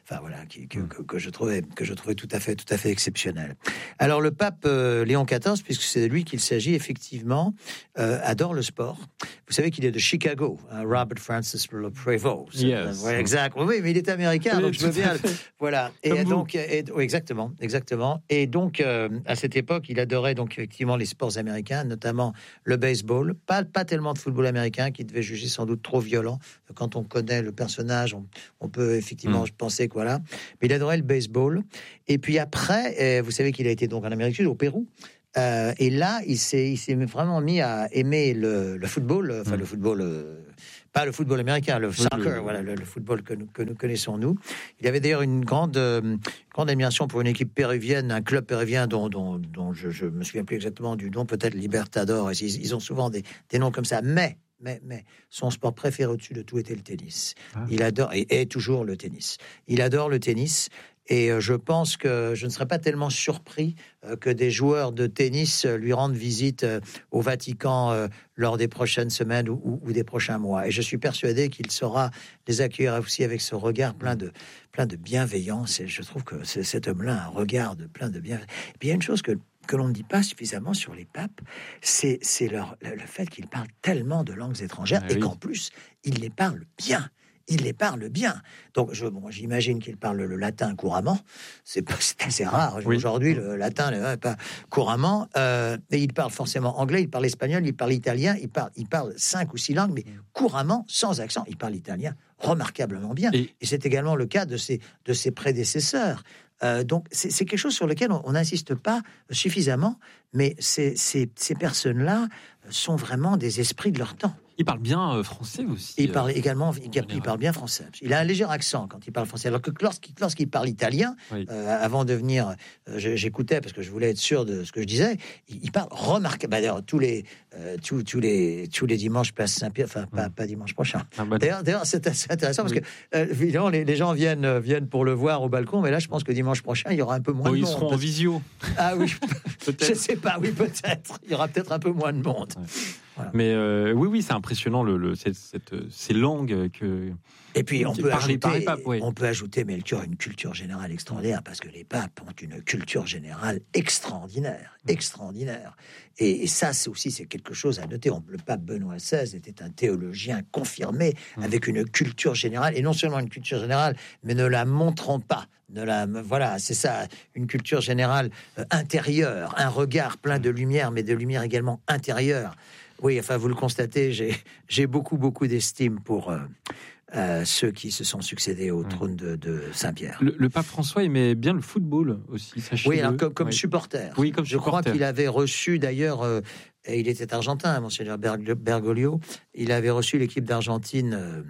enfin voilà, qui, que, que, que je trouvais que je trouvais tout à fait tout à fait exceptionnel. Alors le pape euh, Léon quatorze, puisque c'est de lui qu'il s'agit effectivement, euh, adore le sport. Vous savez qu'il est de Chicago, hein, Robert Francis Prevost. Yes. Ouais, exact. Oui, mais il est américain, Oui, donc je veux bien. fait. Voilà. Comme Et vous. donc, et, oui, exactement, exactement. Et donc, euh, à cette époque, il adorait donc effectivement les sports américains, notamment le baseball. Pas, pas tellement de football américain, qui devait juger sans doute trop violent. Quand on connaît le personnage, on, on peut effectivement mm. penser que voilà. Mais il adorait le baseball. Et puis après, euh, vous savez qu'il a été donc en Amérique du Sud, au Pérou. Euh, et là, il s'est, il s'est vraiment mis à aimer le, le football, enfin mm. le football, euh, pas le football américain, le soccer, le, voilà, le, le football que nous, que nous connaissons nous. Il avait d'ailleurs une grande, euh, grande admiration pour une équipe péruvienne, un club péruvien dont, dont, dont je, je me souviens plus exactement du nom, peut-être Libertador. Ils, ils ont souvent des, des noms comme ça, mais. Mais, mais son sport préféré au-dessus de tout était le tennis. Ah. Il adore, et est toujours le tennis. Il adore le tennis. Et je pense que je ne serais pas tellement surpris que des joueurs de tennis lui rendent visite au Vatican lors des prochaines semaines ou, ou, ou des prochains mois. Et je suis persuadé qu'il saura les accueillir aussi avec ce regard plein de, plein de bienveillance. Et je trouve que cet homme-là a un regard de plein de bienveillance. Et puis il y a une chose que que l'on ne dit pas suffisamment sur les papes, c'est, c'est leur, le, le fait qu'ils parlent tellement de langues étrangères ah, et oui. qu'en plus, ils les parlent bien. Il les parle bien. Donc, je, bon, j'imagine qu'il parle le latin couramment. C'est, c'est assez rare. Oui. Aujourd'hui, le latin, le, pas couramment. Euh, et il parle forcément anglais, il parle espagnol, il parle italien, il parle, il parle cinq ou six langues, mais couramment, sans accent. Il parle italien remarquablement bien. Et, et c'est également le cas de ses, de ses prédécesseurs. Euh, donc, c'est, c'est quelque chose sur lequel on n'insiste pas suffisamment, mais ces, ces, ces personnes-là sont vraiment des esprits de leur temps. Il parle bien euh, français aussi. Il parle également, il, il parle bien français. Il a un léger accent quand il parle français. Alors que lorsqu'il, lorsqu'il parle italien, oui. euh, avant de venir, euh, j'écoutais parce que je voulais être sûr de ce que je disais. Il, il parle remarquable. Bah, d'ailleurs, tous les, euh, tous, tous les, tous les dimanches, place Saint-Pierre. Enfin, pas, pas dimanche prochain. Ah, bah, d'ailleurs, d'ailleurs, c'est assez intéressant oui. parce que euh, évidemment, les, les gens viennent, viennent pour le voir au balcon, mais là, je pense que dimanche prochain, il y aura un peu moins oh, de monde. Ils seront en visio. Ah oui, peut-être. Je sais pas. Oui, peut-être. Il y aura peut-être un peu moins de monde. Ouais. Voilà. Mais euh, oui, oui, c'est impressionnant le, le, cette, cette, ces langues que. Et puis on peut ajouter, par les papes, oui. on peut ajouter, Melchior, une culture générale extraordinaire parce que les papes ont une culture générale extraordinaire, mmh. extraordinaire. Et, et ça, c'est aussi c'est quelque chose à noter. On, le pape Benoît seize était un théologien confirmé mmh. avec une culture générale et non seulement une culture générale, mais ne la montrons pas. De la, voilà, c'est ça, une culture générale euh, intérieure, un regard plein de lumière, mais de lumière également intérieure. Oui, enfin, vous le constatez, j'ai, j'ai beaucoup, beaucoup d'estime pour euh, euh, ceux qui se sont succédés au oui. trône de, de Saint-Pierre. Le, le pape François aimait bien le football aussi, sachez-le. Oui, alors, comme, comme oui. supporter. Oui, comme Je supporter. crois qu'il avait reçu, d'ailleurs, euh, et il était argentin, Monseigneur Bergoglio, il avait reçu l'équipe d'Argentine... Euh,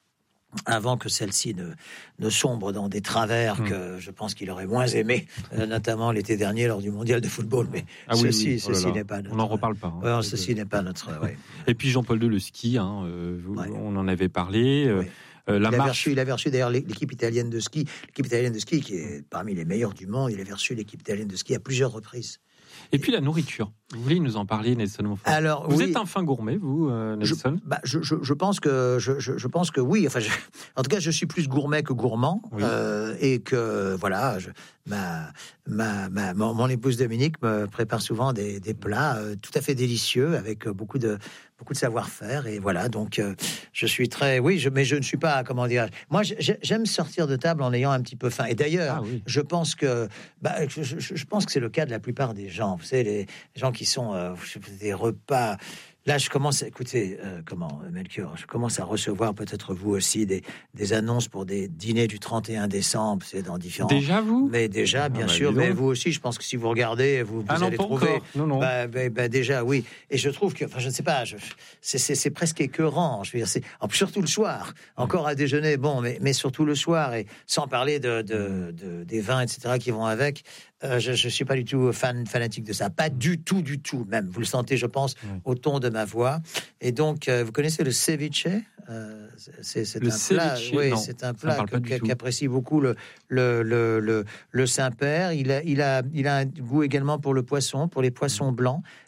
avant que celle-ci ne, ne sombre dans des travers mmh. que je pense qu'il aurait moins aimé, euh, notamment l'été dernier lors du mondial de football. Mais ah oui, ceci, oui. Oh ceci n'est pas notre... On n'en reparle pas. Hein, ouais, ceci n'est pas notre... Ouais. Et puis Jean-Paul deux, le ski, hein, euh, vous, ouais. on en avait parlé. Euh, ouais. euh, la il, marche... avait reçu, il avait reçu d'ailleurs l'équipe italienne de ski, l'équipe italienne de ski qui est parmi les meilleures du monde, il avait reçu l'équipe italienne de ski à plusieurs reprises. Et puis la nourriture. Vous voulez nous en parler, Nelson Montfort? Alors, vous oui, êtes un fin gourmet, vous, euh, Nelson? je, bah, je, je, je pense que je, je, je pense que oui. Enfin, je, en tout cas, je suis plus gourmet que gourmand, oui. euh, et que voilà, je, ma, ma, ma, mon, mon épouse Dominique me prépare souvent des, des plats euh, tout à fait délicieux avec beaucoup de beaucoup de savoir-faire, et voilà. Donc, euh, je suis très, oui, je, mais je ne suis pas, comment dire. Moi, j'aime sortir de table en ayant un petit peu faim. Et d'ailleurs, ah, oui. je pense que, bah, je, je, je pense que c'est le cas de la plupart des gens. Vous savez, les gens qui sont euh, des repas. Là, je commence à écouter, euh, comment, Melchior, je commence à recevoir, peut-être vous aussi, des, des annonces pour des dîners du trente et un décembre, c'est dans différents... Déjà, vous? Mais déjà, bien ah, bah, sûr, mais vous aussi, je pense que si vous regardez, vous, vous ah, allez non, trouver... Encore. Non, non. Bah, bah, bah, déjà, oui. Et je trouve que, enfin, je ne sais pas, je, c'est, c'est, c'est presque écœurant, je veux dire, c'est, surtout le soir, encore à déjeuner, bon, mais, mais surtout le soir, et sans parler de, de, de, des vins, et cetera, qui vont avec... Euh, je ne suis pas du tout fan, fanatique de ça. Pas du tout, du tout, même. Vous le sentez, je pense, oui. au ton de ma voix. Et donc, euh, vous connaissez le ceviche euh, c'est, c'est, le un plat, oui, c'est un plat que, qu'apprécie beaucoup le, le, le, le, le Saint-Père. Il a, il, a, il a un goût également pour le poisson, pour les poissons blancs.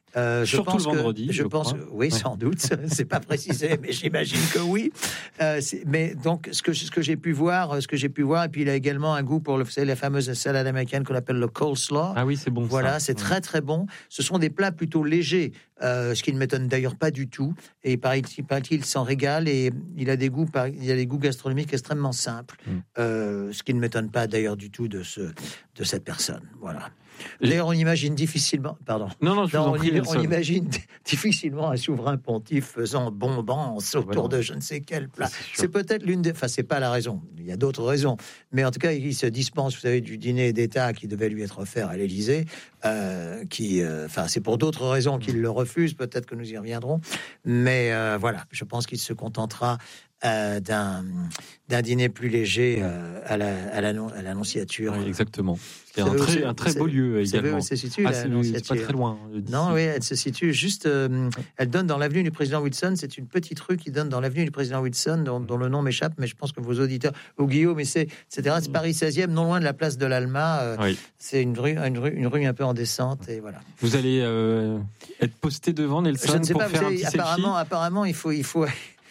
Euh, je Surtout pense le vendredi. Que, je, je pense, crois. oui, ouais. sans doute. C'est pas précisé, mais j'imagine que oui. Euh, mais donc, ce que ce que j'ai pu voir, ce que j'ai pu voir, et puis il a également un goût pour le, vous savez, la fameuse salade américaine qu'on appelle le coleslaw. Ah oui, c'est bon. Voilà, ça. c'est ouais. très très bon. Ce sont des plats plutôt légers, euh, ce qui ne m'étonne d'ailleurs pas du tout. Et paraît-il, paraît-il, il s'en régale et il a des goûts, il a des goûts gastronomiques extrêmement simples, mm. euh, ce qui ne m'étonne pas d'ailleurs du tout de ce de cette personne. Voilà. D'ailleurs, on imagine difficilement, pardon. Non, non, je non vous en on, prie, y, on imagine difficilement un souverain pontife faisant bombance autour voilà. de je ne sais quel plat. C'est, c'est peut-être l'une des, enfin, c'est pas la raison. Il y a d'autres raisons, mais en tout cas, il se dispense, vous savez, du dîner d'État qui devait lui être offert à l'Élysée, euh, qui, enfin, euh, c'est pour d'autres raisons qu'il le refuse. Peut-être que nous y reviendrons, mais euh, voilà, je pense qu'il se contentera. Euh, d'un, d'un dîner plus léger euh, à, la, à, la, à l'Annonciature. Oui, exactement. C'est un très, un très beau lieu également. Où se situe, ah, c'est, c'est pas très loin. Non, oui, elle se situe juste. Euh, elle donne dans l'avenue du président Wilson. C'est une petite rue qui donne dans l'avenue du président Wilson, dont, dont le nom m'échappe, mais je pense que vos auditeurs, ou Guillaume, mais c'est, et cetera. C'est Paris seizième, non loin de la place de l'Alma. Euh, oui. C'est une rue, une rue, une rue un peu en descente, et voilà. Vous allez euh, être posté devant Nelson je ne sais pour pas, faire vous un savez, petit apparemment, selfie. apparemment, il faut, il faut.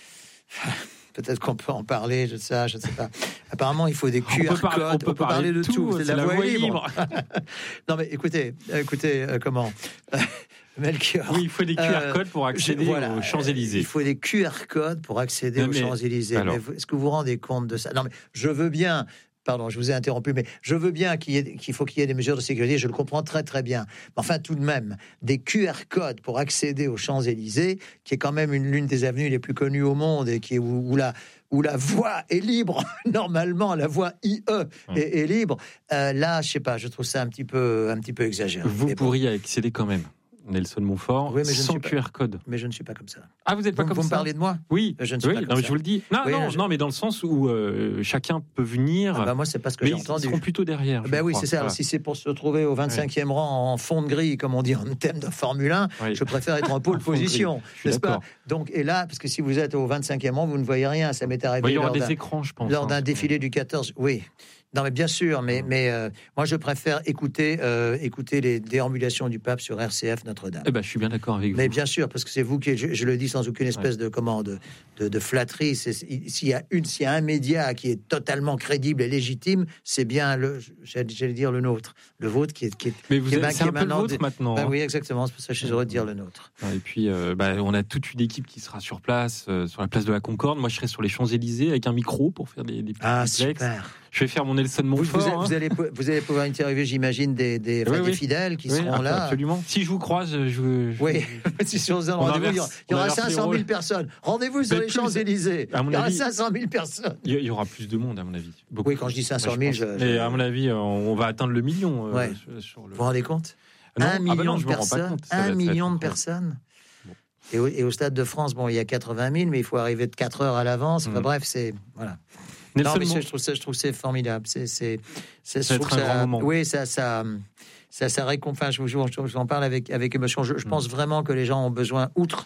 Peut-être qu'on peut en parler, je sais, ça, je ne sais pas. Apparemment, il faut des Q R codes. On peut, par, on peut, on peut parler, parler de tout. tout. C'est, c'est la, la voie libre. libre. Non, mais écoutez, écoutez, euh, comment Melchior. Oui, il faut des Q R codes pour accéder euh, voilà, aux Champs-Élysées. Il faut des Q R codes pour accéder non, aux mais, Champs-Élysées. Mais est-ce que vous vous rendez compte de ça? Non, mais je veux bien. Pardon, je vous ai interrompu, mais je veux bien qu'il, y ait, qu'il faut qu'il y ait des mesures de sécurité, je le comprends très très bien. Mais enfin, tout de même, des Q R codes pour accéder aux Champs-Élysées, qui est quand même une, l'une des avenues les plus connues au monde et qui est où, où la où la voie est libre, normalement, la voie I E mmh. est, est libre. Euh, là, je sais pas, je trouve ça un petit peu, un petit peu exagéré. Vous mais pourriez bon. accéder quand même. Nelson Montfort, oui, mais je sans ne suis Q R code. Mais je ne suis pas comme ça. Ah, vous n'êtes pas vous, comme vous ça. Vous me parlez de moi? Oui, je ne suis oui, pas comme non, ça. Je vous le dis. Non, oui, non, je... non, mais dans le sens où euh, chacun peut venir. Ah bah moi, c'est pas ce que mais j'ai entendu. Ils seront plutôt derrière. Ben oui, crois. c'est ça. Voilà. Si c'est pour se retrouver au vingt-cinquième ouais. rang en fond de grille, comme on dit en thème de Formule un, oui. je préfère être en pole position, n'est-ce pas? Donc, et là, parce que si vous êtes au vingt-cinquième rang, vous ne voyez rien. Ça m'est arrivé. Il y aura des d'un, écrans, je pense. Lors hein, d'un défilé du quatorze, oui. Non, mais bien sûr, mais, mais euh, moi je préfère écouter, euh, écouter les déambulations du pape sur R C F Notre-Dame. Eh ben, je suis bien d'accord avec vous. Mais bien sûr, parce que c'est vous qui, je, je le dis sans aucune espèce ouais. de commande, de, de flatterie. C'est, s'il y a une, s'il y a un média qui est totalement crédible et légitime, c'est bien le, j'allais, j'allais dire le nôtre, le vôtre qui est, qui est. Mais vous qui êtes, est, c'est un qui peu le vôtre maintenant. Ben hein. Oui, exactement. C'est pour ça que je suis heureux de dire le nôtre. Et puis, euh, bah, on a toute une équipe qui sera sur place, euh, sur la place de la Concorde. Moi, je serai sur les Champs-Élysées avec un micro pour faire des, des petits ah, duplex. Super. Je vais faire mon Nelson Montfort. Vous, vous, hein. vous, allez, vous allez pouvoir interviewer, j'imagine, des, des, oui, des oui. fidèles qui oui, seront là. Absolument. Si je vous croise, je. je oui, si sur un rendez-vous, il y aura, il y aura cinq cent mille personnes. Rendez-vous sur les Champs-Élysées. Il y aura cinq cent mille personnes. Il y aura plus de monde, à mon avis. Beaucoup. Oui, quand je dis cinq cent mille, je, je... Mais à mon avis, on va atteindre le million. Ouais. Euh, sur le... Vous vous rendez compte? non, Un ah million bah non, de personnes. Un million de personnes. Bon. Et, au, et au Stade de France, bon, il y a quatre-vingt mille, mais il faut arriver de quatre heures à l'avance. Enfin, mmh. Bref, c'est voilà. Non, mais je trouve ça, je trouve c'est formidable. C'est, c'est, c'est, ça je trouve ça, un oui, ça, ça, ça, ça récompense. Je vous, je, je, je en parle avec avec émotion. Je, je mmh. pense vraiment que les gens ont besoin, outre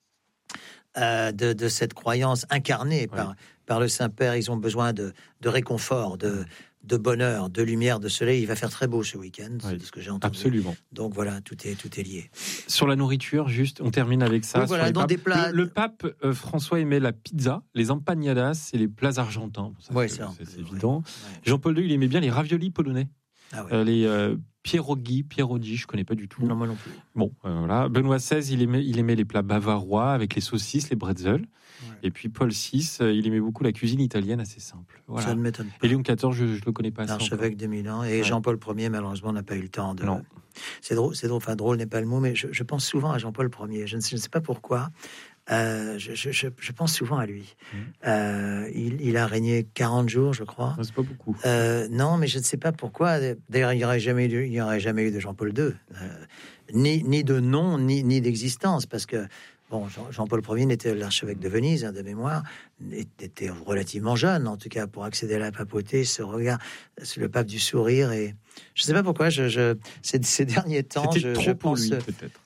euh, de, de cette croyance incarnée par oui. par le Saint-Père, ils ont besoin de, de réconfort, de de bonheur, de lumière, de soleil. Il va faire très beau ce week-end, oui, c'est ce que j'ai entendu. Absolument. Donc voilà, tout est, tout est lié. Sur la nourriture, juste, on termine avec ça. Oui, voilà, dans des plats... Le, le pape euh, François aimait la pizza, les empanadas et les plats argentins. Ça, oui, c'est, c'est, c'est, c'est oui, évident. Oui. Jean-Paul deux, il aimait bien les raviolis polonais. Ah oui. euh, les euh, pierogi, pierogi, je connais pas du tout. Non, moi non plus. Bon, euh, voilà. Benoît seize, il aimait, il aimait les plats bavarois avec les saucisses, les bretzels. Ouais. Et puis Paul six, euh, il aimait beaucoup la cuisine italienne assez simple. Voilà. Ça ne m'étonne pas. Et Léon quatorze, je ne le connais pas. L'archevêque de Milan. Et ouais. Jean-Paul Ier, malheureusement, n'a pas eu le temps de. Non. C'est drôle, c'est drôle. Enfin, drôle n'est pas le mot, mais je, je pense souvent à Jean-Paul Ier. Je ne sais, je ne sais pas pourquoi. Euh, je, je, je, je pense souvent à lui. Mmh. Euh, il, il a régné quarante jours, je crois. Non, c'est pas beaucoup. Euh, non, mais je ne sais pas pourquoi. D'ailleurs, il n'y aurait jamais eu, il n'y aurait jamais eu de Jean-Paul deux, euh, ni, ni de nom, ni, ni d'existence, parce que bon, Jean, Jean-Paul Ier n'était l'archevêque de Venise, hein, de mémoire, était relativement jeune, en tout cas, pour accéder à la papauté. Ce regard, c'est le pape du sourire, et je ne sais pas pourquoi. Je, je ces, ces derniers temps, C'était je, trop je pour pense. Lui, peut-être.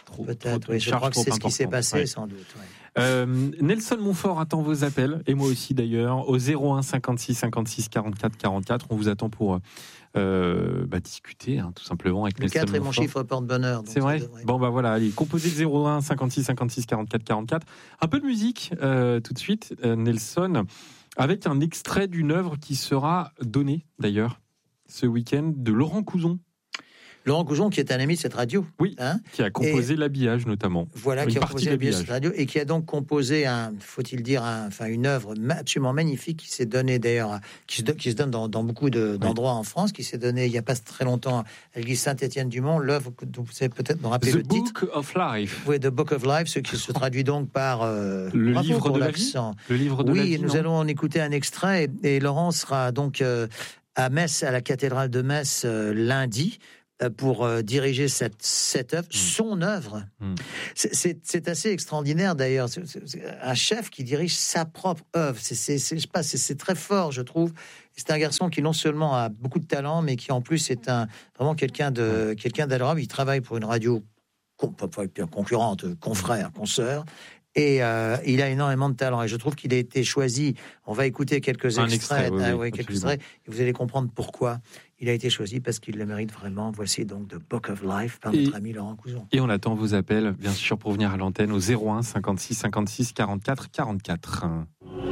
trop. Peut-être, trop, oui, je charge crois que trop c'est ce qui s'est importante. passé, Ouais. sans doute. Ouais. Euh, Nelson Montfort attend vos appels, et moi aussi d'ailleurs, au zéro un cinquante-six cinquante-six quarante-quatre quarante-quatre. On vous attend pour euh, bah, discuter, hein, tout simplement, avec Le Nelson quatre est mon Montfort. chiffre porte-bonheur. donc C'est vrai. ça devrait- Bon bah voilà, allez, composez le zéro un cinquante-six cinquante-six quarante-quatre quarante-quatre. Un peu de musique euh, tout de suite, euh, Nelson, avec un extrait d'une œuvre qui sera donnée d'ailleurs ce week-end de Laurent Couzon. Laurent Coujon, qui est un ami de cette radio. Oui, hein, qui a composé l'habillage notamment. Voilà, Une qui a partie composé de la pièce l'habillage. radio et qui a donc composé, un, faut-il dire, un, enfin une œuvre ma- absolument magnifique qui s'est donnée d'ailleurs, qui se, do- qui se donne dans, dans beaucoup de, d'endroits en France, qui s'est donnée il n'y a pas très longtemps à l'église Saint-Étienne-du-Mont, l'œuvre que vous savez peut-être me rappeler The le titre. Book of Life. Oui, The Book of Life, ce qui se traduit donc par euh, Le bravo livre pour de la l'accent. Le livre de Oui, la vie. et nous non allons en écouter un extrait et, et Laurent sera donc euh, à Metz, à la cathédrale de Metz, euh, lundi, euh, pour euh, diriger cette, cette œuvre, son œuvre. Mm. C'est- C'est c'est assez extraordinaire d'ailleurs, C'est- c'est- c'est un chef qui dirige sa propre œuvre. C'est c'est- c'est- je sais pas, c'est- c'est très fort, je trouve. C'est un garçon qui non seulement a beaucoup de talent, mais qui en plus est un, vraiment quelqu'un de quelqu'un d'adorable. Il travaille pour une radio con- pas- pas concurrente, confrère, consoeur. Et euh, il a énormément de talent. Et je trouve qu'il a été choisi. On va écouter quelques Un extraits. extrait, oui, ah oui, ouais, quelques absolument. extraits. Et vous allez comprendre pourquoi il a été choisi, parce qu'il le mérite vraiment. Voici donc The Book of Life par Et- notre ami Laurent Couzon. Et on attend vos appels, bien sûr, pour venir à l'antenne au zéro un cinquante-six cinquante-six quarante-quatre quarante-quatre.